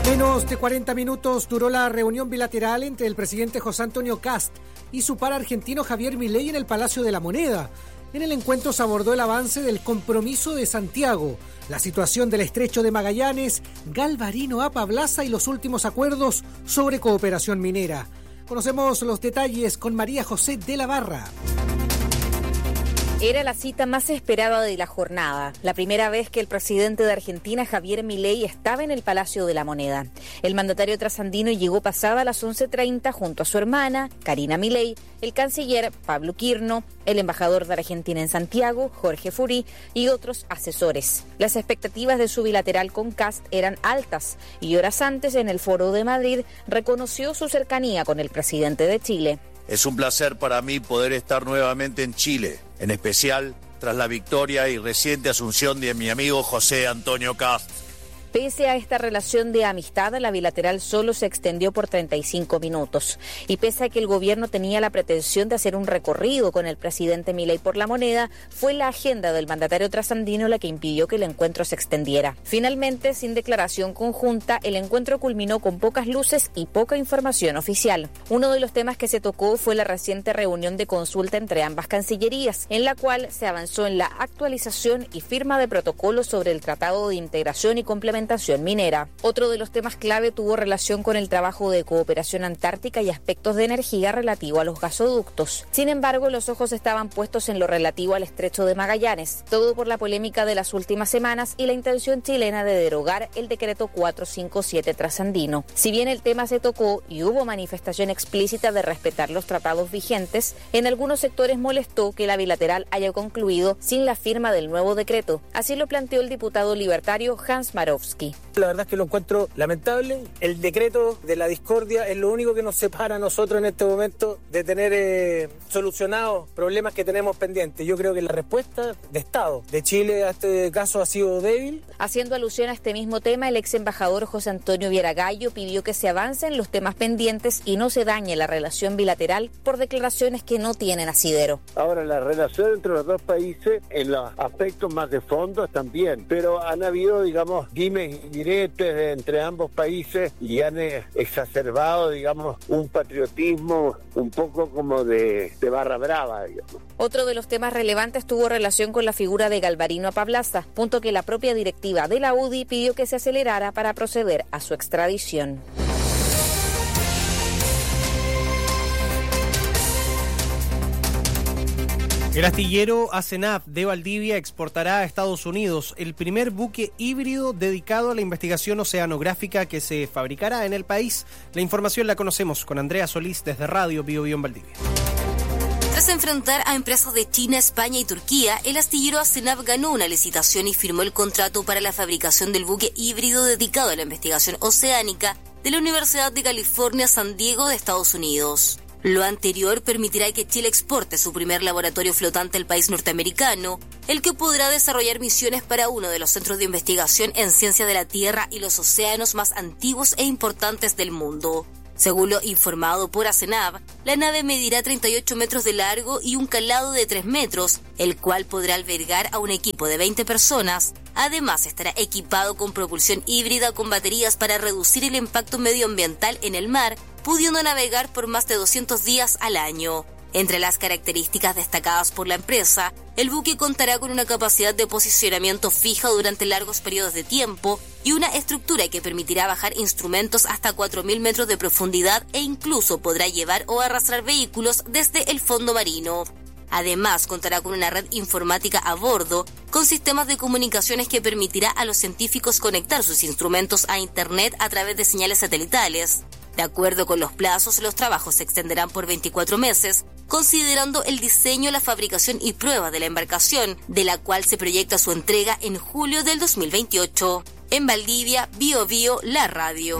Menos de 40 minutos duró la reunión bilateral entre el presidente José Antonio Kast y su par argentino Javier Milei en el Palacio de la Moneda. En el encuentro se abordó el avance del compromiso de Santiago, la situación del estrecho de Magallanes, Galvarino a Pablaza y los últimos acuerdos sobre cooperación minera. Conocemos los detalles con María José de la Barra. Era la cita más esperada de la jornada, la primera vez que el presidente de Argentina, Javier Milei, estaba en el Palacio de la Moneda. El mandatario trasandino llegó pasada las 11:30 junto a su hermana, Karina Milei, el canciller Pablo Quirno, el embajador de Argentina en Santiago, Jorge Furí, y otros asesores. Las expectativas de su bilateral con Kast eran altas y horas antes, en el Foro de Madrid, reconoció su cercanía con el presidente de Chile. Es un placer para mí poder estar nuevamente en Chile, en especial tras la victoria y reciente asunción de mi amigo José Antonio Kast. Pese a esta relación de amistad, la bilateral solo se extendió por 35 minutos. Y pese a que el gobierno tenía la pretensión de hacer un recorrido con el presidente Milei por la Moneda, fue la agenda del mandatario trasandino la que impidió que el encuentro se extendiera. Finalmente, sin declaración conjunta, el encuentro culminó con pocas luces y poca información oficial. Uno de los temas que se tocó fue la reciente reunión de consulta entre ambas cancillerías, en la cual se avanzó en la actualización y firma de protocolos sobre el Tratado de Integración y Complementación minera. Otro de los temas clave tuvo relación con el trabajo de cooperación antártica y aspectos de energía relativo a los gasoductos. Sin embargo, los ojos estaban puestos en lo relativo al estrecho de Magallanes, todo por la polémica de las últimas semanas y la intención chilena de derogar el decreto 457 trasandino. Si bien el tema se tocó y hubo manifestación explícita de respetar los tratados vigentes, en algunos sectores molestó que la bilateral haya concluido sin la firma del nuevo decreto. Así lo planteó el diputado libertario Hans Marowski. La verdad es que lo encuentro lamentable. El decreto de la discordia es lo único que nos separa a nosotros en este momento de tener solucionados problemas que tenemos pendientes. Yo creo que la respuesta de Estado de Chile a este caso ha sido débil. Haciendo alusión a este mismo tema, el ex embajador José Antonio Vieragallo pidió que se avancen los temas pendientes y no se dañe la relación bilateral por declaraciones que no tienen asidero. Ahora, la relación entre los dos países en los aspectos más de fondo están bien, pero han habido, digamos, dimes y diretes entre ambos países y han exacerbado, digamos, un patriotismo un poco como de barra brava, digamos. Otro de los temas relevantes tuvo relación con la figura de Galvarino a Pablaza, punto que la propia directiva de la UDI pidió que se acelerara para proceder a su extradición. El astillero Asenap de Valdivia exportará a Estados Unidos el primer buque híbrido dedicado a la investigación oceanográfica que se fabricará en el país. La información la conocemos con Andrea Solís desde Radio Bio Bio en Valdivia. Tras enfrentar a empresas de China, España y Turquía, el astillero Asenap ganó una licitación y firmó el contrato para la fabricación del buque híbrido dedicado a la investigación oceánica de la Universidad de California, San Diego de Estados Unidos. Lo anterior permitirá que Chile exporte su primer laboratorio flotante al país norteamericano, el que podrá desarrollar misiones para uno de los centros de investigación en ciencia de la Tierra y los océanos más antiguos e importantes del mundo. Según lo informado por Asenap, la nave medirá 38 metros de largo y un calado de 3 metros, el cual podrá albergar a un equipo de 20 personas. Además, estará equipado con propulsión híbrida con baterías para reducir el impacto medioambiental en el mar, pudiendo navegar por más de 200 días al año. Entre las características destacadas por la empresa, el buque contará con una capacidad de posicionamiento fija durante largos periodos de tiempo y una estructura que permitirá bajar instrumentos hasta 4.000 metros de profundidad e incluso podrá llevar o arrastrar vehículos desde el fondo marino. Además, contará con una red informática a bordo, con sistemas de comunicaciones que permitirá a los científicos conectar sus instrumentos a Internet a través de señales satelitales. De acuerdo con los plazos, los trabajos se extenderán por 24 meses, considerando el diseño, la fabricación y prueba de la embarcación, de la cual se proyecta su entrega en julio del 2028. En Valdivia, Bio Bio, la radio.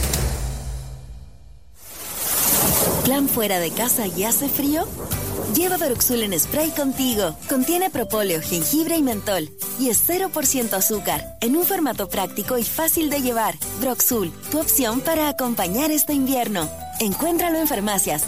¿Plan fuera de casa y hace frío? Lleva Broxul en spray contigo. Contiene propóleo, jengibre y mentol. Y es 0% azúcar, en un formato práctico y fácil de llevar. Broxul, tu opción para acompañar este invierno. Encuéntralo en farmacias.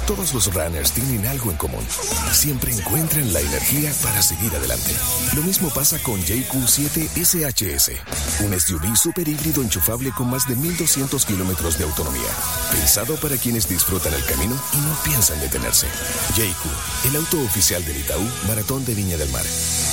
Todos los runners tienen algo en común. Siempre encuentran la energía para seguir adelante. Lo mismo pasa con JQ7 SHS, un SUV super híbrido enchufable con más de 1.200 kilómetros de autonomía. Pensado para quienes disfrutan el camino y no piensan detenerse. JQ, el auto oficial del Itaú Maratón de Viña del Mar.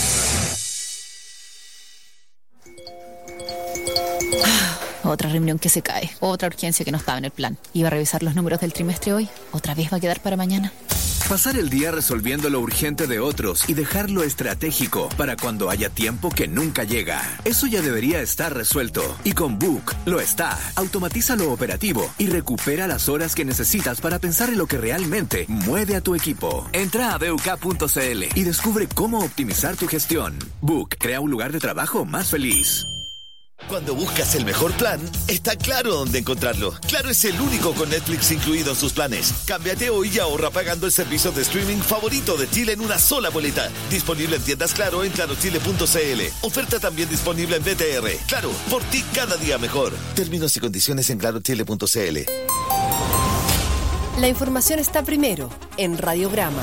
Otra reunión que se cae, otra urgencia que no estaba en el plan. Iba a revisar los números del trimestre hoy, otra vez va a quedar para mañana. Pasar el día resolviendo lo urgente de otros y dejar lo estratégico para cuando haya tiempo que nunca llega. Eso ya debería estar resuelto. Y con Book lo está. Automatiza lo operativo y recupera las horas que necesitas para pensar en lo que realmente mueve a tu equipo. Entra a BUK.cl y descubre cómo optimizar tu gestión. Book crea un lugar de trabajo más feliz. Cuando buscas el mejor plan, está Claro dónde encontrarlo. Claro es el único con Netflix incluido en sus planes. Cámbiate hoy y ahorra pagando el servicio de streaming favorito de Chile en una sola boleta. Disponible en tiendas Claro en clarochile.cl. Oferta también disponible en BTR. Claro, por ti cada día mejor. Términos y condiciones en clarochile.cl. La información está primero en Radiograma.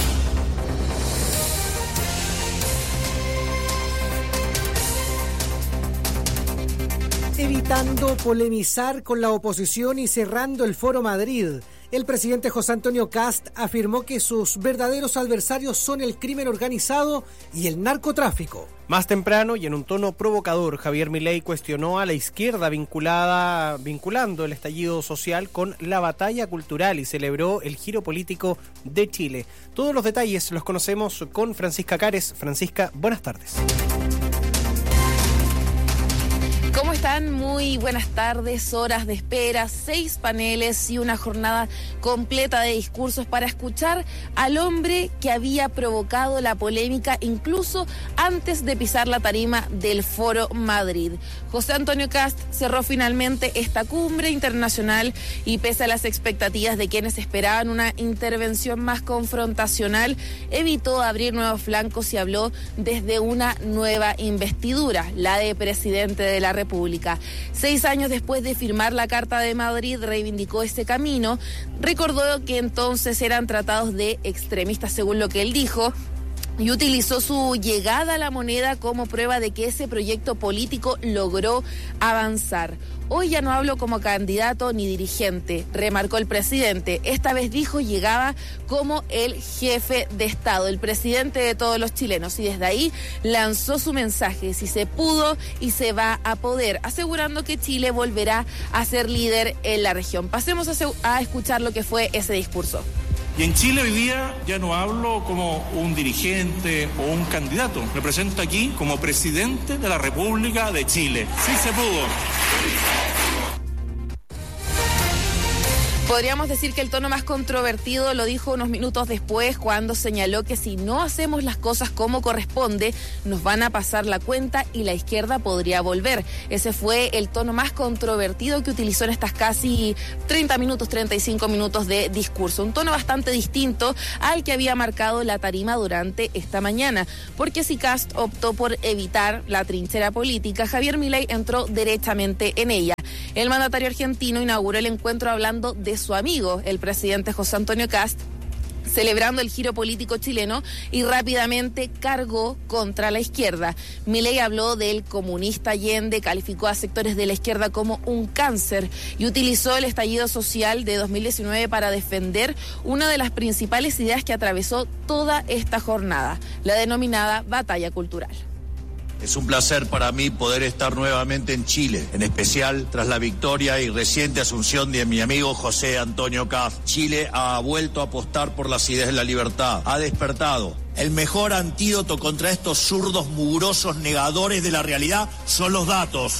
Evitando polemizar con la oposición y cerrando el Foro Madrid, el presidente José Antonio Kast afirmó que sus verdaderos adversarios son el crimen organizado y el narcotráfico. Más temprano y en un tono provocador, Javier Milei cuestionó a la izquierda vinculando el estallido social con la batalla cultural y celebró el giro político de Chile. Todos los detalles los conocemos con Francisca Cares. Francisca, buenas tardes. ¿Cómo están? Muy buenas tardes, horas de espera, 6 paneles y una jornada completa de discursos para escuchar al hombre que había provocado la polémica incluso antes de pisar la tarima del Foro Madrid. José Antonio Kast cerró finalmente esta cumbre internacional y pese a las expectativas de quienes esperaban una intervención más confrontacional, evitó abrir nuevos flancos y habló desde una nueva investidura, la de presidente de la República. 6 años después de firmar la Carta de Madrid, reivindicó ese camino, recordó que entonces eran tratados de extremistas, según lo que él dijo, y utilizó su llegada a la moneda como prueba de que ese proyecto político logró avanzar. Hoy ya no hablo como candidato ni dirigente, remarcó el presidente. Esta vez dijo llegaba como el jefe de Estado, el presidente de todos los chilenos. Y desde ahí lanzó su mensaje, si se pudo y se va a poder, asegurando que Chile volverá a ser líder en la región. Pasemos a escuchar lo que fue ese discurso. Y en Chile hoy día ya no hablo como un dirigente o un candidato. Me presento aquí como presidente de la República de Chile. Sí se pudo. Podríamos decir que el tono más controvertido lo dijo unos minutos después cuando señaló que si no hacemos las cosas como corresponde, nos van a pasar la cuenta y la izquierda podría volver. Ese fue el tono más controvertido que utilizó en estas casi 35 minutos de discurso. Un tono bastante distinto al que había marcado la tarima durante esta mañana, porque si Kast optó por evitar la trinchera política, Javier Milei entró derechamente en ella. El mandatario argentino inauguró el encuentro hablando de su amigo, el presidente José Antonio Kast, celebrando el giro político chileno y rápidamente cargó contra la izquierda. Milei habló del comunista Allende, calificó a sectores de la izquierda como un cáncer y utilizó el estallido social de 2019 para defender una de las principales ideas que atravesó toda esta jornada, la denominada batalla cultural. Es un placer para mí poder estar nuevamente en Chile, en especial tras la victoria y reciente asunción de mi amigo José Antonio Kast. Chile ha vuelto a apostar por las ideas de la libertad, ha despertado. El mejor antídoto contra estos zurdos mugrosos negadores de la realidad son los datos.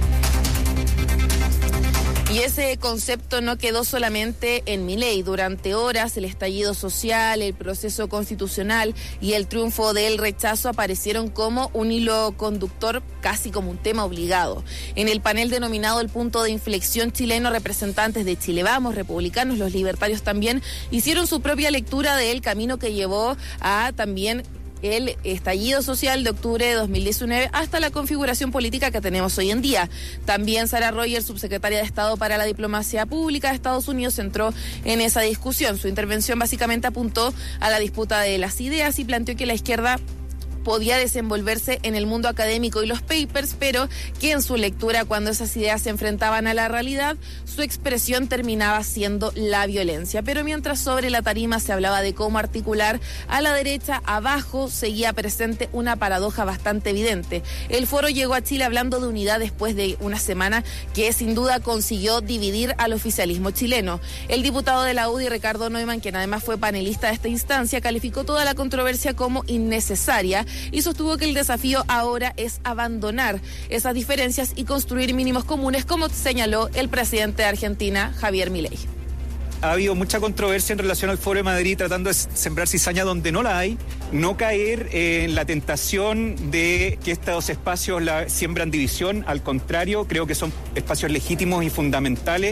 Y ese concepto no quedó solamente en Milei. Durante horas el estallido social, el proceso constitucional y el triunfo del rechazo aparecieron como un hilo conductor, casi como un tema obligado. En el panel denominado El Punto de Inflexión chileno, representantes de Chile Vamos, republicanos, los libertarios también, hicieron su propia lectura del camino que llevó a también el estallido social de octubre de 2019 hasta la configuración política que tenemos hoy en día. También Sarah Rogers, subsecretaria de Estado para la Diplomacia Pública de Estados Unidos, entró en esa discusión. Su intervención básicamente apuntó a la disputa de las ideas y planteó que la izquierda podía desenvolverse en el mundo académico y los papers, pero que en su lectura, cuando esas ideas se enfrentaban a la realidad, su expresión terminaba siendo la violencia. Pero mientras sobre la tarima se hablaba de cómo articular a la derecha, abajo seguía presente una paradoja bastante evidente. El foro llegó a Chile hablando de unidad después de una semana que sin duda consiguió dividir al oficialismo chileno. El diputado de la UDI, Ricardo Neumann, quien además fue panelista de esta instancia, calificó toda la controversia como innecesaria y sostuvo que el desafío ahora es abandonar esas diferencias y construir mínimos comunes, como señaló el presidente de Argentina, Javier Milei. Ha habido mucha controversia en relación al Foro de Madrid, tratando de sembrar cizaña donde no la hay, no caer en la tentación de que estos espacios siembran división. Al contrario, creo que son espacios legítimos y fundamentales.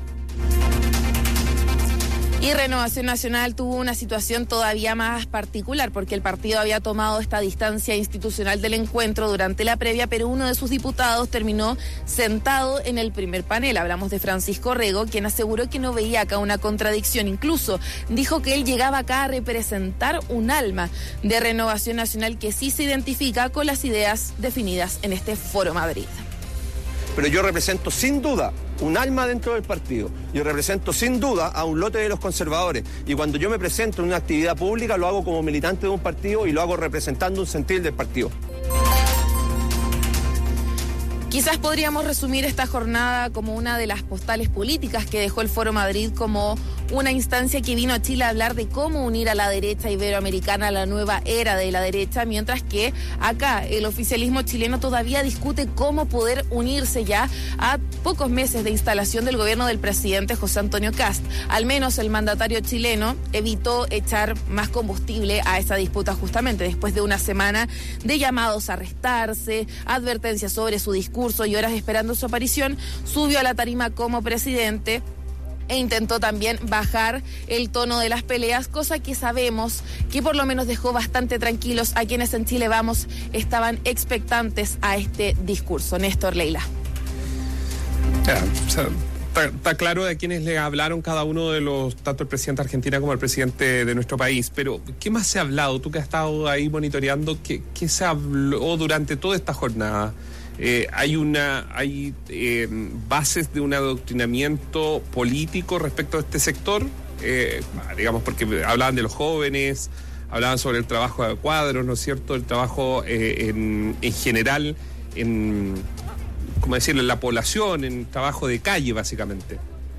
Y Renovación Nacional tuvo una situación todavía más particular, porque el partido había tomado esta distancia institucional del encuentro durante la previa, pero uno de sus diputados terminó sentado en el primer panel. Hablamos de Francisco Rego, quien aseguró que no veía acá una contradicción. Incluso dijo que él llegaba acá a representar un alma de Renovación Nacional que sí se identifica con las ideas definidas en este Foro Madrid. Pero yo represento sin duda un alma dentro del partido. Yo represento sin duda a un lote de los conservadores. Y cuando yo me presento en una actividad pública, lo hago como militante de un partido y lo hago representando un sentir del partido. Quizás podríamos resumir esta jornada como una de las postales políticas que dejó el Foro Madrid, como una instancia que vino a Chile a hablar de cómo unir a la derecha iberoamericana a la nueva era de la derecha, mientras que acá el oficialismo chileno todavía discute cómo poder unirse ya a pocos meses de instalación del gobierno del presidente José Antonio Kast. Al menos el mandatario chileno evitó echar más combustible a esa disputa justamente después de una semana de llamados a restarse, advertencias sobre su discurso y horas esperando su aparición. Subió a la tarima como presidente e intentó también bajar el tono de las peleas, cosa que sabemos que por lo menos dejó bastante tranquilos a quienes en Chile Vamos estaban expectantes a este discurso. Néstor, Leila. Está claro de quienes le hablaron cada uno de los, tanto el presidente de Argentina como el presidente de nuestro país, pero ¿qué más se ha hablado? Tú que has estado ahí monitoreando, ¿qué se habló durante toda esta jornada? Hay bases de un adoctrinamiento político respecto a este sector, digamos, porque hablaban de los jóvenes, hablaban sobre el trabajo de cuadros, ¿no es cierto?, el trabajo en general, ¿cómo decirlo?, en la población, en trabajo de calle, básicamente.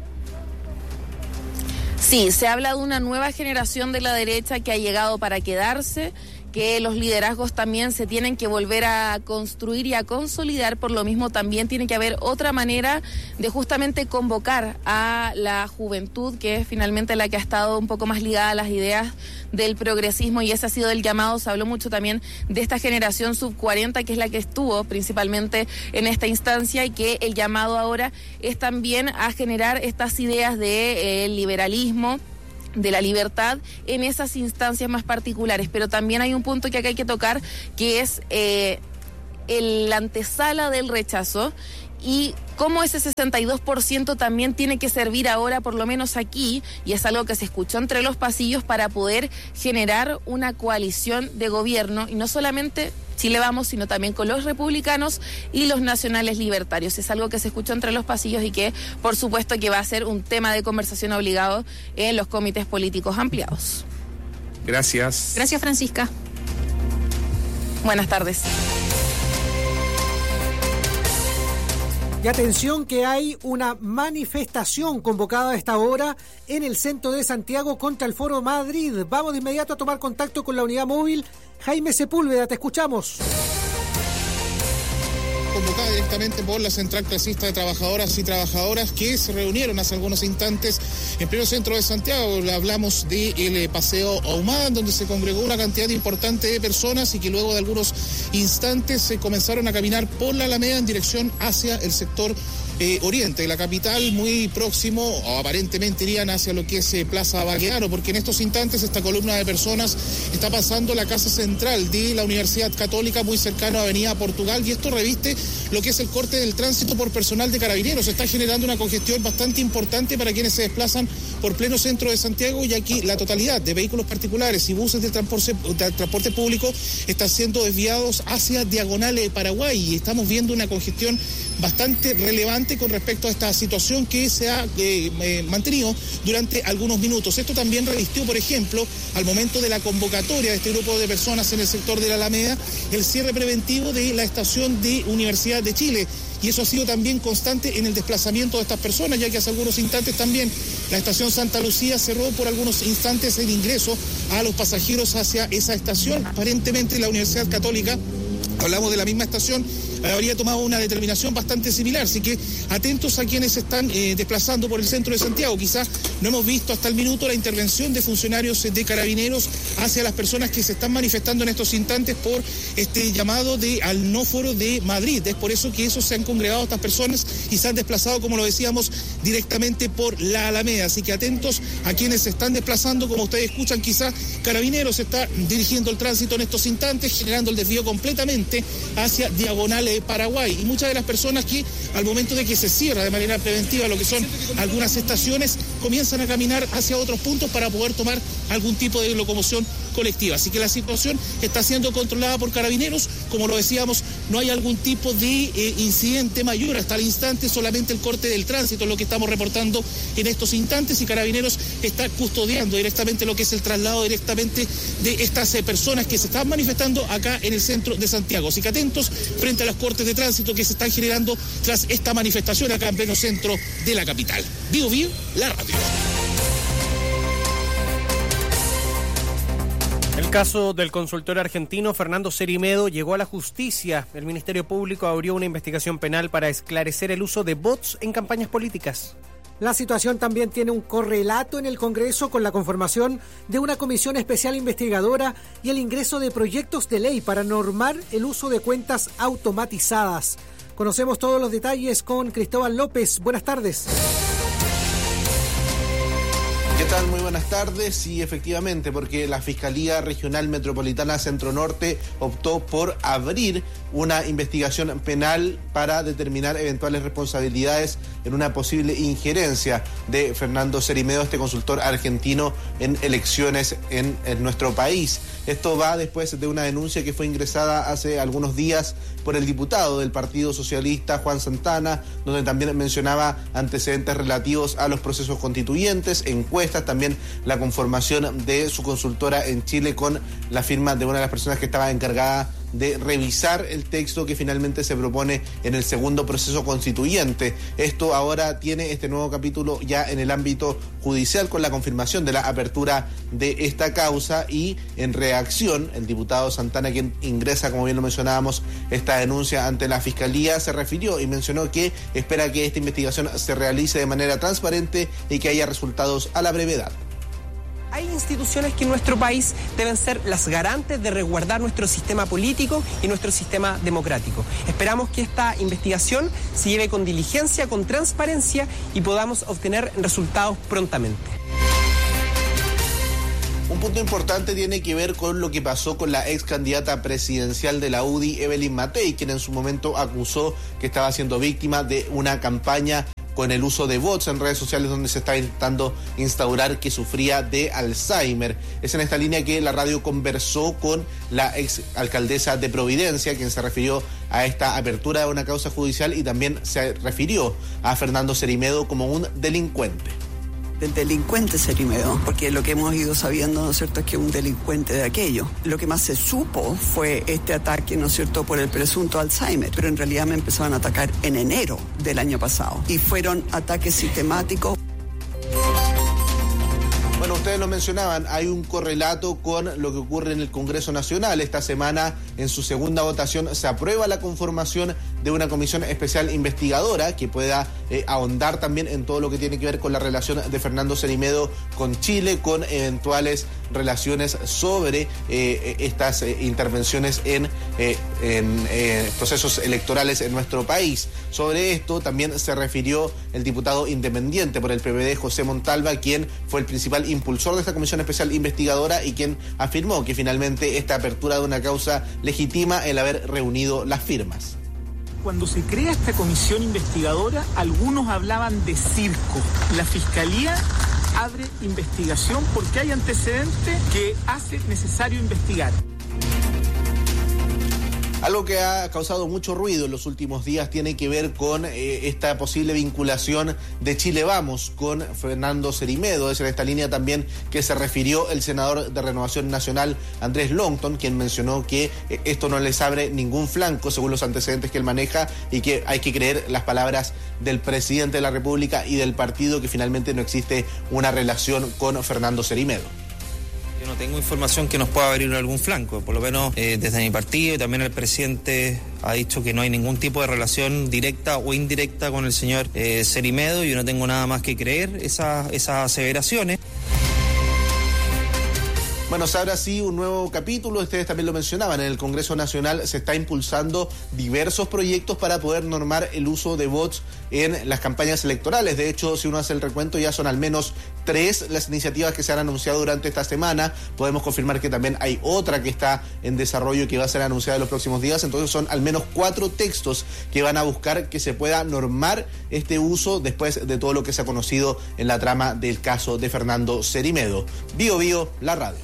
Sí, se habla de una nueva generación de la derecha que ha llegado para quedarse, que los liderazgos también se tienen que volver a construir y a consolidar. Por lo mismo también tiene que haber otra manera de justamente convocar a la juventud, que es finalmente la que ha estado un poco más ligada a las ideas del progresismo, y ese ha sido el llamado. Se habló mucho también de esta generación sub-40, que es la que estuvo principalmente en esta instancia, y que el llamado ahora es también a generar estas ideas de liberalismo, de la libertad en esas instancias más particulares. Pero también hay un punto que acá hay que tocar, que es la antesala del rechazo, y cómo ese 62% también tiene que servir ahora, por lo menos aquí, y es algo que se escuchó entre los pasillos, para poder generar una coalición de gobierno, y no solamente Chile Vamos, sino también con los republicanos y los nacionales libertarios. Es algo que se escuchó entre los pasillos y que, por supuesto, que va a ser un tema de conversación obligado en los comités políticos ampliados. Gracias. Gracias, Francisca. Buenas tardes. Y atención, que hay una manifestación convocada a esta hora en el centro de Santiago contra el Foro Madrid. Vamos de inmediato a tomar contacto con la unidad móvil. Jaime Sepúlveda, te escuchamos. Convocada directamente por la Central Clasista de Trabajadoras y Trabajadoras, que se reunieron hace algunos instantes en pleno centro de Santiago. Hablamos del Paseo Ahumada, donde se congregó una cantidad importante de personas y que luego de algunos instantes se comenzaron a caminar por la Alameda en dirección hacia el sector oriente de la capital, muy próximo, o aparentemente irían hacia lo que es Plaza Baquedano, porque en estos instantes esta columna de personas está pasando la casa central de la Universidad Católica, muy cercano a Avenida Portugal, y esto reviste lo que es el corte del tránsito por personal de Carabineros. Está generando una congestión bastante importante para quienes se desplazan por pleno centro de Santiago, y aquí la totalidad de vehículos particulares y buses del transporte público están siendo desviados hacia Diagonal Paraguay, y estamos viendo una congestión bastante relevante con respecto a esta situación que se ha mantenido durante algunos minutos. Esto también revistió, por ejemplo, al momento de la convocatoria de este grupo de personas en el sector de la Alameda, el cierre preventivo de la estación de Universidad de Chile. Y eso ha sido también constante en el desplazamiento de estas personas, ya que hace algunos instantes también la estación Santa Lucía cerró por algunos instantes el ingreso a los pasajeros hacia esa estación. Aparentemente la Universidad Católica, hablamos de la misma estación, habría tomado una determinación bastante similar, así que atentos a quienes se están desplazando por el centro de Santiago. Quizás no hemos visto hasta el minuto la intervención de funcionarios de Carabineros hacia las personas que se están manifestando en estos instantes por este llamado al no foro de Madrid. Es por eso que se han congregado estas personas y se han desplazado, como lo decíamos, directamente por la Alameda. Así que atentos a quienes se están desplazando. Como ustedes escuchan, quizás Carabineros está dirigiendo el tránsito en estos instantes, generando el desvío completamente hacia Diagonal Paraguay, y muchas de las personas que al momento de que se cierra de manera preventiva lo que son algunas estaciones, comienzan a caminar hacia otros puntos para poder tomar algún tipo de locomoción colectiva. Así que la situación está siendo controlada por Carabineros. Como lo decíamos, no hay algún tipo de incidente mayor hasta el instante, solamente el corte del tránsito es lo que estamos reportando en estos instantes, y Carabineros está custodiando directamente lo que es el traslado directamente de estas personas que se están manifestando acá en el centro de Santiago. Así que atentos frente a los cortes de tránsito que se están generando tras esta manifestación acá en pleno centro de la capital. Vivo, la radio. El caso del consultor argentino Fernando Cerimedo llegó a la justicia. El Ministerio Público abrió una investigación penal para esclarecer el uso de bots en campañas políticas. La situación también tiene un correlato en el Congreso con la conformación de una comisión especial investigadora y el ingreso de proyectos de ley para normar el uso de cuentas automatizadas. Conocemos todos los detalles con Cristóbal López. Buenas tardes. ¿Qué tal? Muy buenas tardes. Sí, efectivamente, porque la Fiscalía Regional Metropolitana Centro Norte optó por abrir una investigación penal para determinar eventuales responsabilidades en una posible injerencia de Fernando Cerimedo, este consultor argentino, en elecciones en nuestro país. Esto va después de una denuncia que fue ingresada hace algunos días por el diputado del Partido Socialista, Juan Santana, donde también mencionaba antecedentes relativos a los procesos constituyentes, encuestas, también la conformación de su consultora en Chile con la firma de una de las personas que estaba encargada de revisar el texto que finalmente se propone en el segundo proceso constituyente. Esto ahora tiene este nuevo capítulo ya en el ámbito judicial con la confirmación de la apertura de esta causa, y en reacción el diputado Santana, quien ingresa, como bien lo mencionábamos, esta denuncia ante la Fiscalía, se refirió y mencionó que espera que esta investigación se realice de manera transparente y que haya resultados a la brevedad. Hay instituciones que en nuestro país deben ser las garantes de resguardar nuestro sistema político y nuestro sistema democrático. Esperamos que esta investigación se lleve con diligencia, con transparencia, y podamos obtener resultados prontamente. Un punto importante tiene que ver con lo que pasó con la ex candidata presidencial de la UDI, Evelyn Matei, quien en su momento acusó que estaba siendo víctima de una campaña con el uso de bots en redes sociales, donde se está intentando instaurar que sufría de Alzheimer. Es en esta línea que la radio conversó con la ex alcaldesa de Providencia, quien se refirió a esta apertura de una causa judicial y también se refirió a Fernando Cerimedo como un delincuente. Del delincuente Cerimedo, porque lo que hemos ido sabiendo, ¿no es cierto?, es que es un delincuente de aquello. Lo que más se supo fue este ataque, ¿no es cierto?, por el presunto Alzheimer, pero en realidad me empezaron a atacar en enero del año pasado y fueron ataques sistemáticos. Bueno, ustedes lo mencionaban, hay un correlato con lo que ocurre en el Congreso Nacional. Esta semana, en su segunda votación, se aprueba la conformación de una comisión especial investigadora que pueda ahondar también en todo lo que tiene que ver con la relación de Fernando Cerimedo con Chile, con eventuales relaciones sobre estas intervenciones en procesos electorales en nuestro país. Sobre esto también se refirió el diputado independiente por el PPD, José Montalva, quien fue el principal impulsor de esta comisión especial investigadora y quien afirmó que finalmente esta apertura de una causa legitima el haber reunido las firmas. Cuando se crea esta comisión investigadora, algunos hablaban de circo. La Fiscalía abre investigación porque hay antecedentes que hace necesario investigar. Algo que ha causado mucho ruido en los últimos días tiene que ver con esta posible vinculación de Chile Vamos con Fernando Cerimedo. Es en esta línea también que se refirió el senador de Renovación Nacional, Andrés Longton, quien mencionó que esto no les abre ningún flanco según los antecedentes que él maneja y que hay que creer las palabras del presidente de la República y del partido, que finalmente no existe una relación con Fernando Cerimedo. Yo no tengo información que nos pueda abrir algún flanco, por lo menos desde mi partido, y también el presidente ha dicho que no hay ningún tipo de relación directa o indirecta con el señor Cerimedo. Yo no tengo nada más que creer esas aseveraciones. Bueno, se abre así un nuevo capítulo, ustedes también lo mencionaban, en el Congreso Nacional se está impulsando diversos proyectos para poder normar el uso de bots en las campañas electorales. De hecho, si uno hace el recuento, ya son al menos 3 las iniciativas que se han anunciado durante esta semana. Podemos confirmar que también hay otra que está en desarrollo y que va a ser anunciada en los próximos días. Entonces son al menos 4 textos que van a buscar que se pueda normar este uso después de todo lo que se ha conocido en la trama del caso de Fernando Cerimedo. Bio Bio, la radio.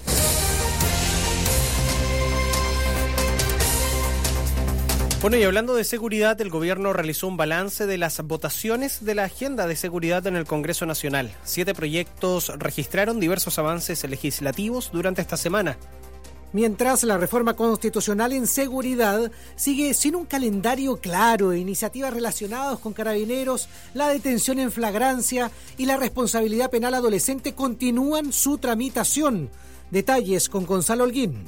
Bueno, y hablando de seguridad, el gobierno realizó un balance de las votaciones de la agenda de seguridad en el Congreso Nacional. 7 proyectos registraron diversos avances legislativos durante esta semana. Mientras la reforma constitucional en seguridad sigue sin un calendario claro, iniciativas relacionadas con carabineros, la detención en flagrancia y la responsabilidad penal adolescente continúan su tramitación. Detalles con Gonzalo Holguín.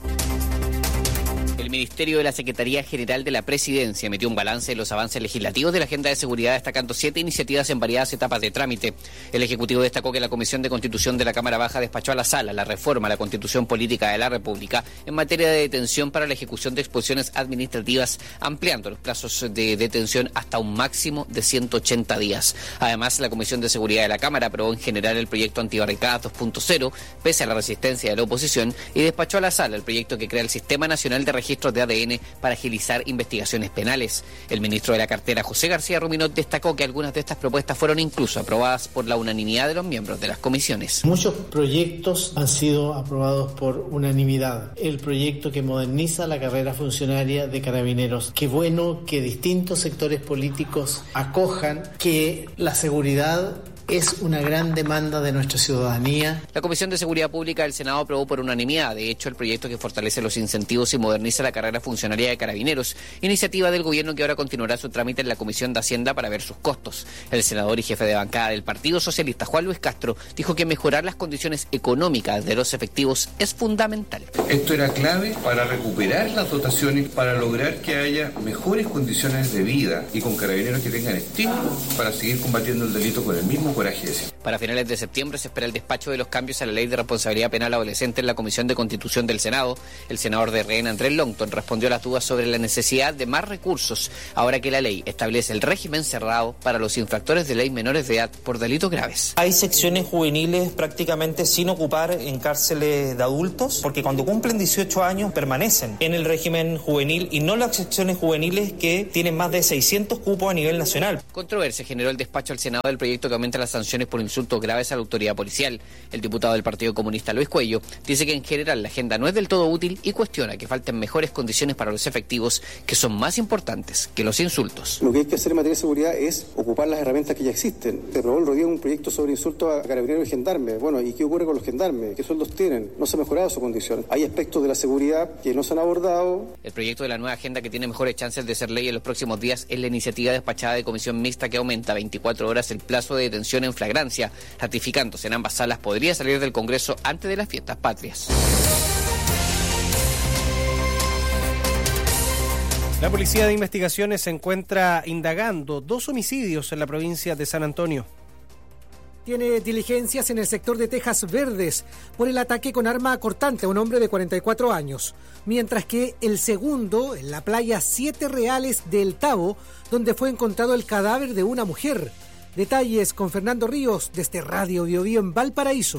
El Ministerio de la Secretaría General de la Presidencia emitió un balance de los avances legislativos de la agenda de seguridad, destacando 7 iniciativas en variadas etapas de trámite. El Ejecutivo destacó que la Comisión de Constitución de la Cámara Baja despachó a la Sala la reforma a la Constitución Política de la República en materia de detención para la ejecución de exposiciones administrativas, ampliando los plazos de detención hasta un máximo de 180 días. Además, la Comisión de Seguridad de la Cámara aprobó en general el proyecto Antibarricadas 2.0, pese a la resistencia de la oposición, y despachó a la Sala el proyecto que crea el Sistema Nacional de Registros de ADN para agilizar investigaciones penales. El ministro de la cartera, José García Ruminot, destacó que algunas de estas propuestas fueron incluso aprobadas por la unanimidad de los miembros de las comisiones. Muchos proyectos han sido aprobados por unanimidad. El proyecto que moderniza la carrera funcionaria de carabineros. Qué bueno que distintos sectores políticos acojan que la seguridad es una gran demanda de nuestra ciudadanía. La Comisión de Seguridad Pública del Senado aprobó por unanimidad, de hecho, el proyecto que fortalece los incentivos y moderniza la carrera funcionaria de carabineros, iniciativa del gobierno que ahora continuará su trámite en la Comisión de Hacienda para ver sus costos. El senador y jefe de bancada del Partido Socialista, Juan Luis Castro, dijo que mejorar las condiciones económicas de los efectivos es fundamental. Esto era clave para recuperar las dotaciones, para lograr que haya mejores condiciones de vida y con carabineros que tengan estímulo para seguir combatiendo el delito con el mismo coraje. Para finales de septiembre se espera el despacho de los cambios a la Ley de Responsabilidad Penal Adolescente en la Comisión de Constitución del Senado. El senador de RN, Andrés Longton, respondió a las dudas sobre la necesidad de más recursos, ahora que la ley establece el régimen cerrado para los infractores de ley menores de edad por delitos graves. Hay secciones juveniles prácticamente sin ocupar en cárceles de adultos, porque cuando cumplen 18 años permanecen en el régimen juvenil y no las secciones juveniles que tienen más de 600 cupos a nivel nacional. Controversia generó el despacho al Senado del proyecto que aumenta las sanciones por insultos graves a la autoridad policial. El diputado del Partido Comunista, Luis Cuello, dice que en general la agenda no es del todo útil y cuestiona que falten mejores condiciones para los efectivos, que son más importantes que los insultos. Lo que hay que hacer en materia de seguridad es ocupar las herramientas que ya existen. Se aprobó el otro día un proyecto sobre insultos a carabineros y gendarmes. Bueno, ¿y qué ocurre con los gendarmes? ¿Qué sueldos tienen? No se ha mejorado su condición. Hay aspectos de la seguridad que no se han abordado. El proyecto de la nueva agenda que tiene mejores chances de ser ley en los próximos días es la iniciativa despachada de comisión mixta que aumenta 24 horas el plazo de detención en flagrancia. Ratificándose en ambas salas, podría salir del Congreso antes de las fiestas patrias. La Policía de Investigaciones se encuentra indagando 2 homicidios en la provincia de San Antonio. Tiene diligencias en el sector de Tejas Verdes por el ataque con arma cortante a un hombre de 44 años, mientras que el segundo en la playa Siete Reales del Tabo, donde fue encontrado el cadáver de una mujer. Detalles con Fernando Ríos desde Radio Biobío en Valparaíso.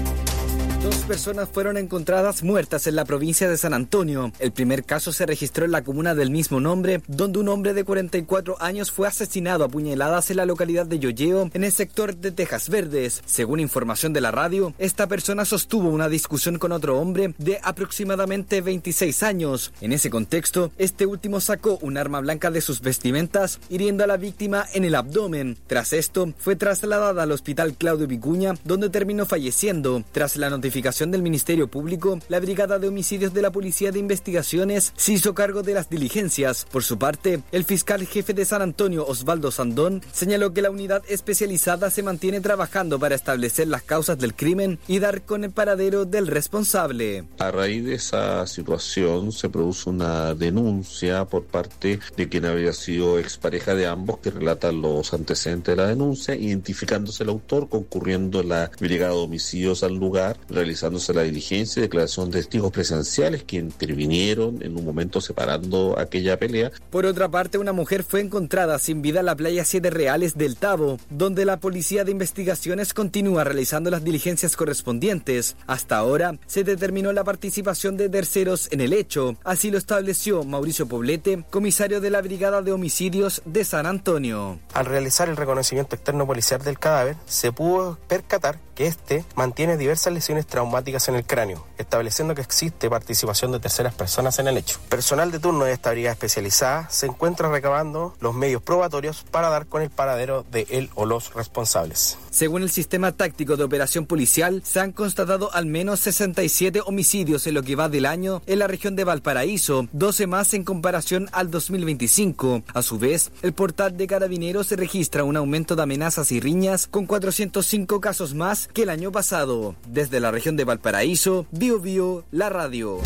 2 personas fueron encontradas muertas en la provincia de San Antonio. El primer caso se registró en la comuna del mismo nombre, donde un hombre de 44 años fue asesinado a puñaladas en la localidad de Yoyeo, en el sector de Tejas Verdes. Según información de la radio, esta persona sostuvo una discusión con otro hombre de aproximadamente 26 años. En ese contexto, este último sacó un arma blanca de sus vestimentas, hiriendo a la víctima en el abdomen. Tras esto, fue trasladada al hospital Claudio Vicuña, donde terminó falleciendo. Tras la notificación del Ministerio Público, la Brigada de Homicidios de la Policía de Investigaciones se hizo cargo de las diligencias. Por su parte, el fiscal jefe de San Antonio, Osvaldo Sandón, señaló que la unidad especializada se mantiene trabajando para establecer las causas del crimen y dar con el paradero del responsable. A raíz de esa situación se produce una denuncia por parte de quien había sido expareja de ambos, que relata los antecedentes de la denuncia, identificándose el autor, concurriendo la Brigada de Homicidios al lugar, realizándose la diligencia y declaración de testigos presenciales que intervinieron en un momento separando aquella pelea. Por otra parte, una mujer fue encontrada sin vida en la playa Siete Reales del Tabo, donde la Policía de Investigaciones continúa realizando las diligencias correspondientes. Hasta ahora se determinó la participación de terceros en el hecho. Así lo estableció Mauricio Poblete, comisario de la Brigada de Homicidios de San Antonio. Al realizar el reconocimiento externo policial del cadáver, se pudo percatar que este mantiene diversas lesiones traumáticas en el cráneo, estableciendo que existe participación de terceras personas en el hecho. Personal de turno de esta brigada especializada se encuentra recabando los medios probatorios para dar con el paradero de él o los responsables. Según el sistema táctico de operación policial, se han constatado al menos 67 homicidios en lo que va del año en la región de Valparaíso, 12 más en comparación al 2025. A su vez, el portal de Carabineros registra un aumento de amenazas y riñas con 405 casos más que el año pasado. Desde la región de Valparaíso, Biobío, la radio.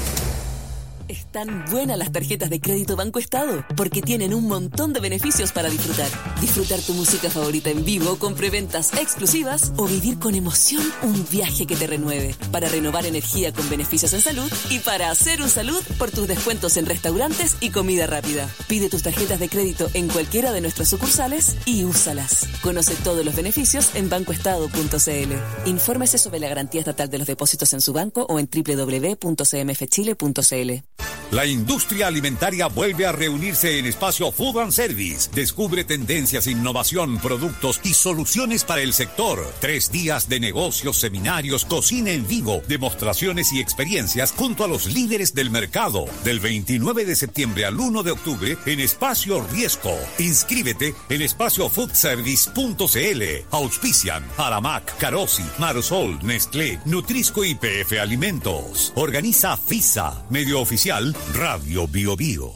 Están buenas las tarjetas de crédito Banco Estado, porque tienen un montón de beneficios para disfrutar. Disfrutar tu música favorita en vivo con preventas exclusivas o vivir con emoción un viaje que te renueve. Para renovar energía con beneficios en salud y para hacer un salud por tus descuentos en restaurantes y comida rápida. Pide tus tarjetas de crédito en cualquiera de nuestras sucursales y úsalas. Conoce todos los beneficios en bancoestado.cl. Infórmese sobre la garantía estatal de los depósitos en su banco o en www.cmfchile.cl. La industria alimentaria vuelve a reunirse en Espacio Food and Service. Descubre tendencias, innovación, productos y soluciones para el sector. 3 días de negocios, seminarios, cocina en vivo, demostraciones y experiencias junto a los líderes del mercado. Del 29 de septiembre al 1 de octubre en Espacio Riesco. Inscríbete en espaciofoodservice.cl. Auspician Aramac, Carosi, Marsol, Nestlé, Nutrisco y PF Alimentos. Organiza FISA, medio oficial Radio Biobío.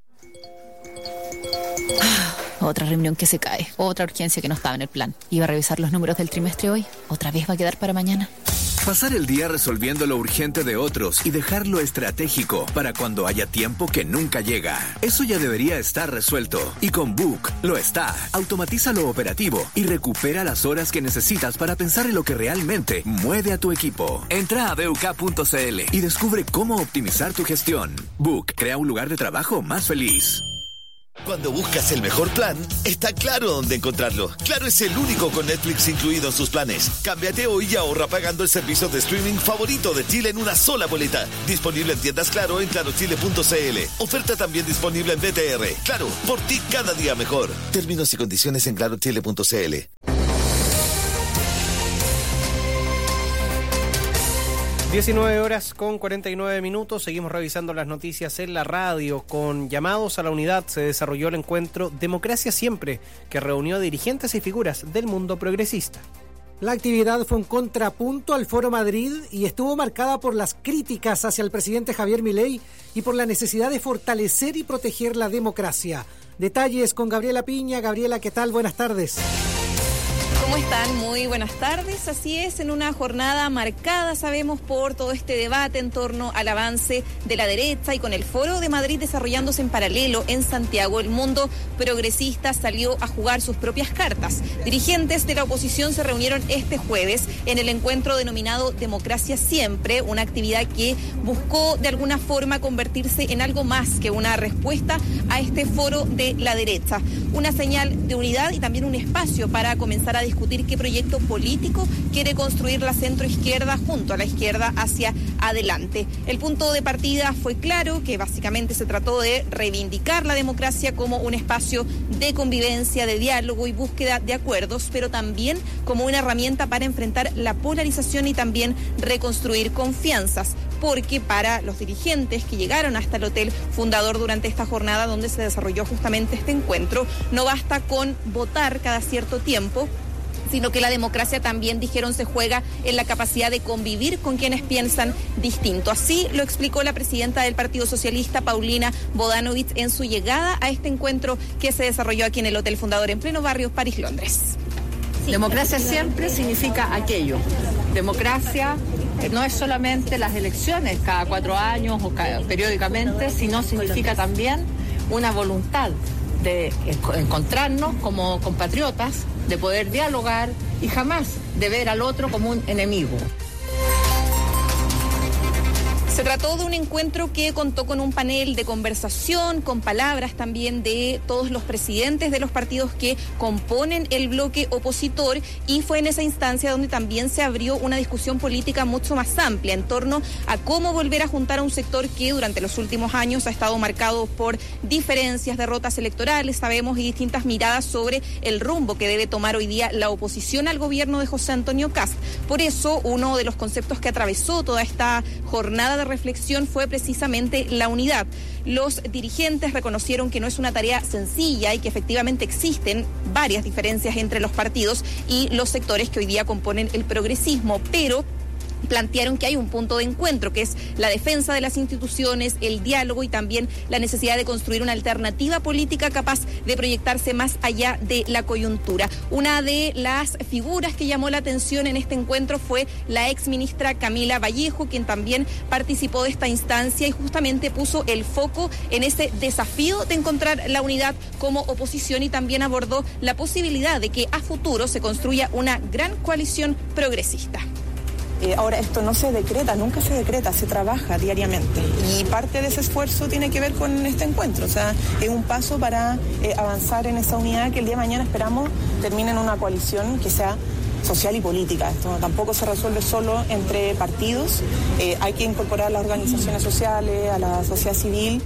Otra reunión que se cae, otra urgencia que no estaba en el plan. Iba a revisar los números del trimestre hoy, otra vez va a quedar para mañana. Pasar el día resolviendo lo urgente de otros y dejar lo estratégico para cuando haya tiempo que nunca llega. Eso ya debería estar resuelto. Y con Book lo está. Automatiza lo operativo y recupera las horas que necesitas para pensar en lo que realmente mueve a tu equipo. Entra a BUK.cl y descubre cómo optimizar tu gestión. Book crea un lugar de trabajo más feliz. Cuando buscas el mejor plan, está claro dónde encontrarlo. Claro es el único con Netflix incluido en sus planes. Cámbiate hoy y ahorra pagando el servicio de streaming favorito de Chile en una sola boleta. Disponible en tiendas Claro en clarochile.cl. Oferta también disponible en BTR. Claro, por ti cada día mejor. Términos y condiciones en clarochile.cl. 19 horas con 49 minutos, seguimos revisando las noticias en la radio. Con llamados a la unidad se desarrolló el encuentro Democracia Siempre, que reunió a dirigentes y figuras del mundo progresista. La actividad fue un contrapunto al Foro Madrid y estuvo marcada por las críticas hacia el presidente Javier Milei y por la necesidad de fortalecer y proteger la democracia. Detalles con Gabriela Piña. Gabriela, ¿qué tal? Buenas tardes. ¿Cómo están? Muy buenas tardes. Así es, en una jornada marcada, sabemos, por todo este debate en torno al avance de la derecha y con el Foro de Madrid desarrollándose en paralelo en Santiago, el mundo progresista salió a jugar sus propias cartas. Dirigentes de la oposición se reunieron este jueves en el encuentro denominado Democracia Siempre, una actividad que buscó de alguna forma convertirse en algo más que una respuesta a este foro de la derecha. Una señal de unidad y también un espacio para comenzar a discutir qué proyecto político quiere construir la centroizquierda junto a la izquierda hacia adelante. El punto de partida fue claro, que básicamente se trató de reivindicar la democracia como un espacio de convivencia, de diálogo y búsqueda de acuerdos, pero también como una herramienta para enfrentar la polarización y también reconstruir confianzas, porque para los dirigentes que llegaron hasta el Hotel Fundador durante esta jornada donde se desarrolló justamente este encuentro, no basta con votar cada cierto tiempo, sino que la democracia también, dijeron, se juega en la capacidad de convivir con quienes piensan distinto. Así lo explicó la presidenta del Partido Socialista, Paulina Bodanovich, en su llegada a este encuentro que se desarrolló aquí en el Hotel Fundador en pleno barrio París, Londres. Democracia siempre significa aquello. Democracia no es solamente las elecciones cada 4 años o periódicamente, sino significa también una voluntad de encontrarnos como compatriotas, de poder dialogar y jamás de ver al otro como un enemigo. Se trató de un encuentro que contó con un panel de conversación, con palabras también de todos los presidentes de los partidos que componen el bloque opositor, y fue en esa instancia donde también se abrió una discusión política mucho más amplia en torno a cómo volver a juntar a un sector que durante los últimos años ha estado marcado por diferencias, derrotas electorales, sabemos, y distintas miradas sobre el rumbo que debe tomar hoy día la oposición al gobierno de José Antonio Kast. Por eso, uno de los conceptos que atravesó toda esta jornada de reflexión fue precisamente la unidad. Los dirigentes reconocieron que no es una tarea sencilla y que efectivamente existen varias diferencias entre los partidos y los sectores que hoy día componen el progresismo, pero plantearon que hay un punto de encuentro, que es la defensa de las instituciones, el diálogo y también la necesidad de construir una alternativa política capaz de proyectarse más allá de la coyuntura. Una de las figuras que llamó la atención en este encuentro fue la exministra Camila Vallejo, quien también participó de esta instancia y justamente puso el foco en ese desafío de encontrar la unidad como oposición, y también abordó la posibilidad de que a futuro se construya una gran coalición progresista. Ahora, esto no se decreta, nunca se decreta, se trabaja diariamente. Y parte de ese esfuerzo tiene que ver con este encuentro. O sea, es un paso para avanzar en esa unidad que el día de mañana esperamos termine en una coalición que sea social y política. Esto tampoco se resuelve solo entre partidos. Hay que incorporar a las organizaciones sociales, a la sociedad civil.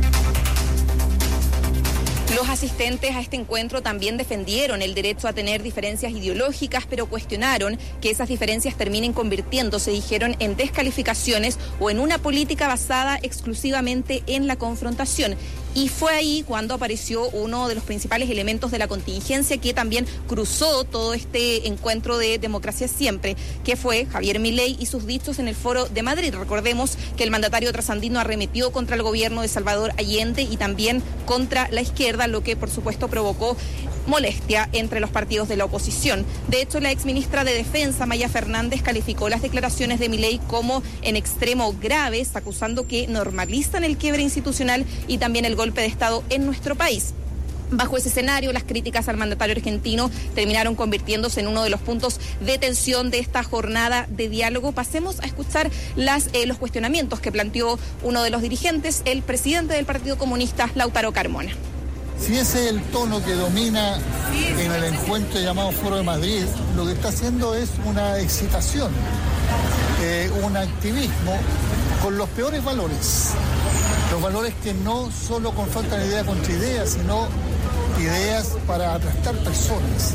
Los asistentes a este encuentro también defendieron el derecho a tener diferencias ideológicas, pero cuestionaron que esas diferencias terminen convirtiéndose, dijeron, en descalificaciones o en una política basada exclusivamente en la confrontación. Y fue ahí cuando apareció uno de los principales elementos de la contingencia que también cruzó todo este encuentro de Democracia Siempre, que fue Javier Milei y sus dichos en el Foro de Madrid. Recordemos que el mandatario trasandino arremetió contra el gobierno de Salvador Allende y también contra la izquierda, lo que por supuesto provocó molestia entre los partidos de la oposición. De hecho, la exministra de Defensa, Maya Fernández, calificó las declaraciones de Milei como en extremo graves, acusando que normalizan el quiebre institucional y también el golpe de Estado en nuestro país. Bajo ese escenario, las críticas al mandatario argentino terminaron convirtiéndose en uno de los puntos de tensión de esta jornada de diálogo. Pasemos a escuchar los cuestionamientos que planteó uno de los dirigentes, el presidente del Partido Comunista, Lautaro Carmona. Si ese es el tono que domina en el encuentro llamado Foro de Madrid, lo que está haciendo es una excitación, un activismo con los peores valores. Los valores que no solo confrontan idea contra idea, sino ideas para aplastar personas.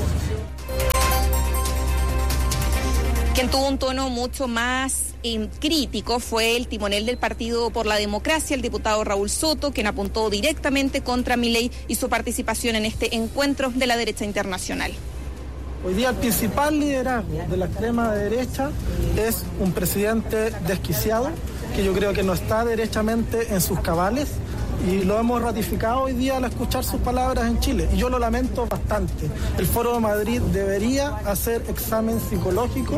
Quien tuvo un tono mucho más crítico fue el timonel del Partido por la Democracia, el diputado Raúl Soto, quien apuntó directamente contra Milei y su participación en este encuentro de la derecha internacional. Hoy día el principal liderazgo de la extrema derecha es un presidente desquiciado, que yo creo que no está derechamente en sus cabales, y lo hemos ratificado hoy día al escuchar sus palabras en Chile, y yo lo lamento bastante. El Foro de Madrid debería hacer examen psicológico.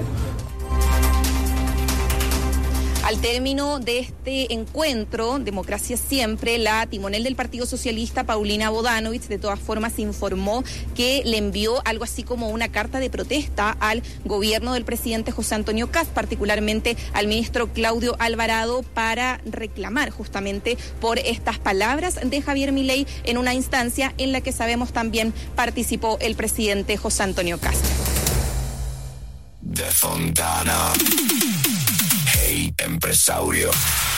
Al término de este encuentro, Democracia Siempre, la timonel del Partido Socialista, Paulina Bodanovich, de todas formas informó que le envió algo así como una carta de protesta al gobierno del presidente José Antonio Kast, particularmente al ministro Claudio Alvarado, para reclamar justamente por estas palabras de Javier Milei en una instancia en la que sabemos también participó el presidente José Antonio Kast. De Fontana. Hey, empresario.